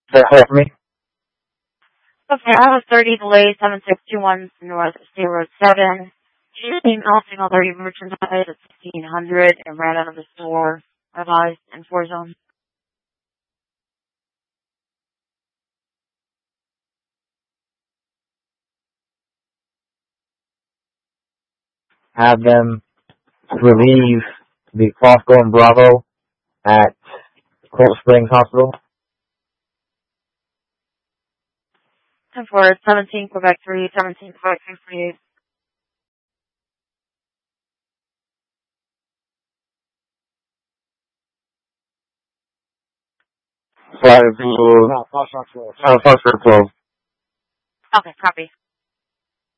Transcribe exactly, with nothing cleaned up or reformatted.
Say hold for me. Okay, I have thirty delay seven six two one North State Road seven. She email single thirty merchandise at sixteen hundred and ran out of the store. Revised in four zone. Have them relieve the cross-going Bravo at Cold Springs Hospital. ten four seventeen Quebec three, seventeen Quebec three forty-eight. Five, uh, Foxtrot twelve. Okay, copy.